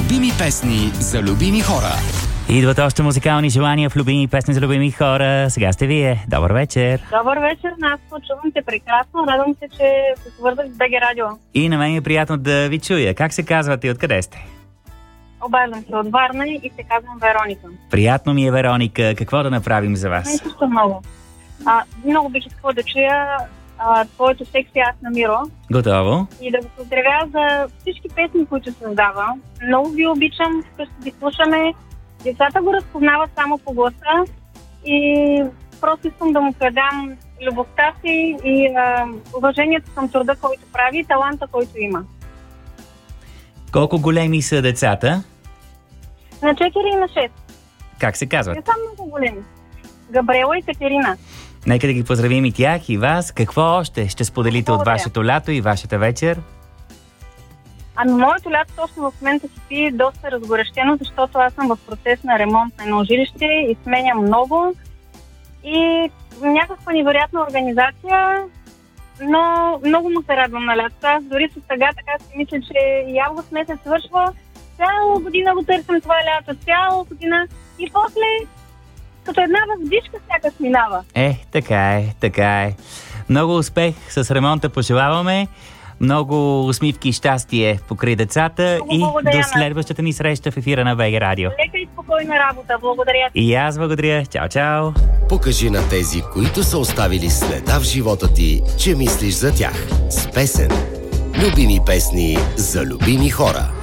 Любими песни за любими хора. Идват още музикални желания в любими песни за любими хора. Сега сте вие. Добър вечер. Добър вечер, аз чувам те прекрасно. Радвам се, че се свързах с БГ Радио. И на мен е приятно да ви чуя. Как се казвате и откъде сте? Обаждам се от Варна и се казвам Вероника. Приятно ми е, Вероника. Какво да направим за вас? Също много. Много бих искала да чуя твоето секси аз на Миро. Готово. И да го поздравя за всички песни, които създава. Много ви обичам, ще ги слушаме. Децата го разпознават само по гласа и просто искам да му предам любовта си и уважението към труда, който прави и таланта, който има. Колко големи са децата? На 4 и на 6. Как се казват? Не са много големи. Габриела и Катерина. Нека да ги поздравим и тях, и вас. Какво още ще споделите от вашето лято и вашата вечер? Моето лято точно в момента си пие доста разгорещено, защото аз съм в процес на ремонт на едно жилище и сменям много. И някаква невероятна организация, но много му се радвам на лято. Аз дори с тъга така си мисля, че и август месец свършва. Цяла година го търсим това лято, цяла година. И после, като една въздишка, сякаш минава. Така е. Много успех с ремонта пожелаваме. Много усмивки и щастие покрай децата и до следващата ни среща в ефира на БГ Радио. Лека и спокойна работа. Благодаря. И аз благодаря. Чао. Покажи на тези, които са оставили следа в живота ти, че мислиш за тях. С песен. Любими песни за любими хора.